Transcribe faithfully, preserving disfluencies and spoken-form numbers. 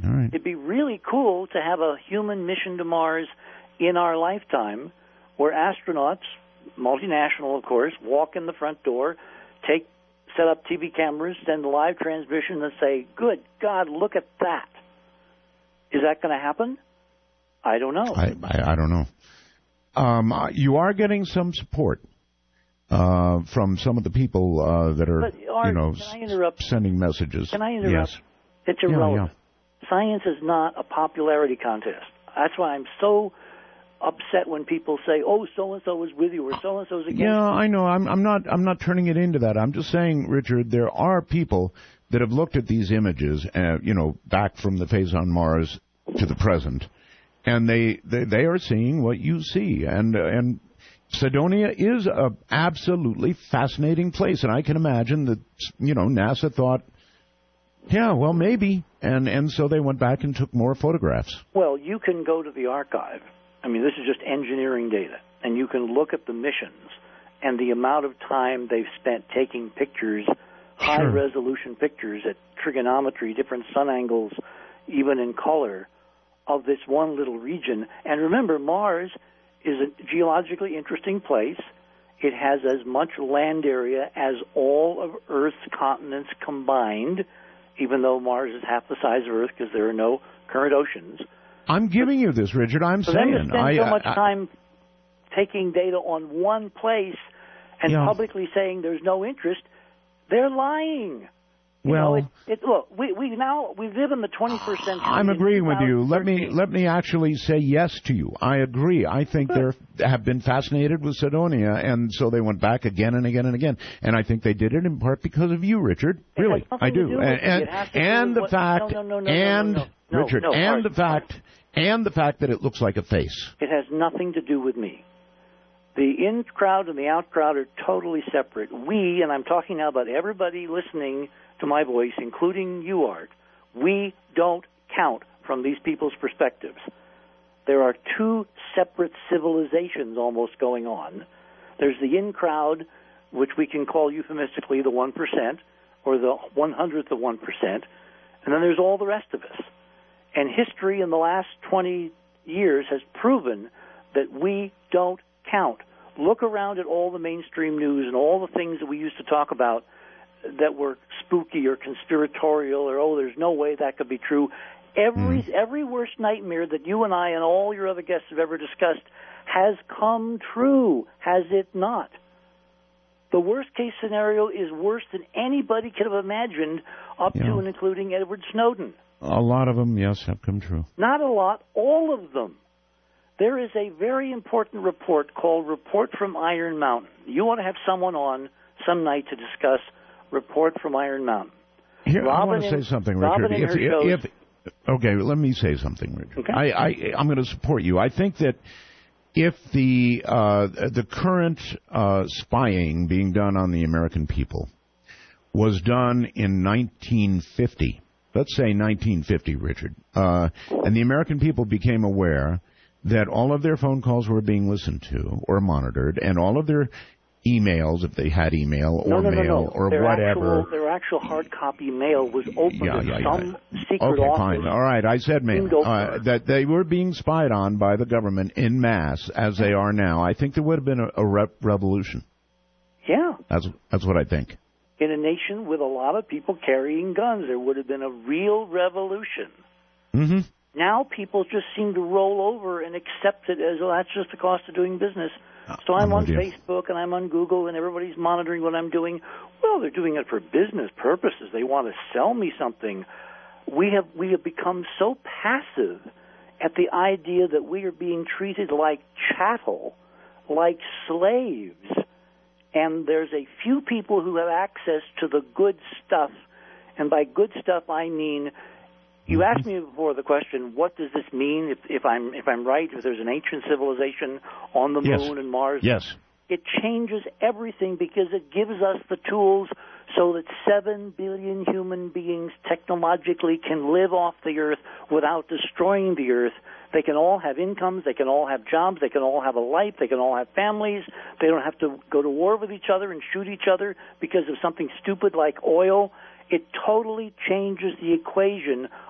All right. It'd be really cool to have a human mission to Mars in our lifetime where astronauts, multinational of course, walk in the front door, take, set up T V cameras, send a live transmission and say, good God, look at that. Is that going to happen? I don't know. I, I, I don't know. Um, you are getting some support uh, from some of the people uh, that are, but, Art, you know, can I interrupt? sending messages. Can I interrupt? Yes. It's irrelevant. Yeah, yeah. Science is not a popularity contest. That's why I'm so upset when people say, "Oh, so and so is with you," or "So and so is against you." Yeah, I know. I'm, I'm not. I'm not turning it into that. I'm just saying, Richard, there are people that have looked at these images, uh, you know, back from the phase on Mars to the present, and they they, they are seeing what you see, and uh, and Cydonia is a absolutely fascinating place, and I can imagine that, you know, NASA thought, yeah, well, maybe, and and so they went back and took more photographs. Well, you can go to the archive. I mean, this is just engineering data, and you can look at the missions and the amount of time they've spent taking pictures, sure. high-resolution pictures at trigonometry, different sun angles, even in color, of this one little region. And remember, Mars is a geologically interesting place. It has as much land area as all of Earth's continents combined, even though Mars is half the size of Earth because there are no current oceans. I'm giving you this, Richard. I'm For saying. them to spend I, so much I, time taking data on one place and yeah. publicly saying there's no interest, they're lying. You well, know, it, it, look, we we now we live in the twenty-first century. I'm agreeing with you. Let me let me actually say yes to you. I agree. I think they have been fascinated with Cydonia, and so they went back again and again and again. And I think they did it in part because of you, Richard. Really, I do. do and and, and the what, fact, no, no, no, no, and no, no, no, Richard, no, no, and Art, the fact, Art. and the fact that it looks like a face. It has nothing to do with me. The in crowd and the out crowd are totally separate. We, and I'm talking now about everybody listening to my voice, including you, Art, we don't count from these people's perspectives. There are two separate civilizations almost going on. There's the in crowd, which we can call euphemistically the one percent, or the one hundredth of one percent, and then there's all the rest of us. And history in the last twenty years has proven that we don't count. Look around at all the mainstream news and all the things that we used to talk about that were spooky or conspiratorial or, oh, there's no way that could be true. Every mm. every worst nightmare that you and I and all your other guests have ever discussed has come true, has it not? The worst-case scenario is worse than anybody could have imagined, up yeah. to and including Edward Snowden. A lot of them, yes, have come true. Not a lot, all of them. There is a very important report called Report from Iron Mountain. You want to have someone on some night to discuss Report from Iron Mountain. Here, Robin I want to in, say something, Robin Richard. If, if, if, okay, let me say something, Richard. Okay. I, I, I'm going to support you. I think that if the uh, the current uh, spying being done on the American people was done in nineteen fifty, let's say nineteen fifty, Richard, uh, and the American people became aware that all of their phone calls were being listened to or monitored, and all of their emails, if they had email or no, no, mail no, no. or their whatever. Actual, their actual hard copy mail was opened yeah, in yeah, some yeah. secret okay, office. fine. All right, I said mail. Uh, that they were being spied on by the government en masse, as they are now. I think there would have been a, a rep revolution. Yeah. That's, that's what I think. In a nation with a lot of people carrying guns, there would have been a real revolution. Mm-hmm. Now people just seem to roll over and accept it as, well, that's just the cost of doing business. So I'm, I'm on Facebook and I'm on Google and everybody's monitoring what I'm doing. Well, they're doing it for business purposes. They want to sell me something. We have we have become so passive at the idea that we are being treated like chattel, like slaves. And there's a few people who have access to the good stuff. And by good stuff, I mean, you asked me before the question, what does this mean if, if I'm if I'm right, if there's an ancient civilization on the moon yes. and Mars? Yes. It changes everything because it gives us the tools so that seven billion human beings technologically can live off the Earth without destroying the Earth. They can all have incomes. They can all have jobs. They can all have a life. They can all have families. They don't have to go to war with each other and shoot each other because of something stupid like oil. It totally changes the equation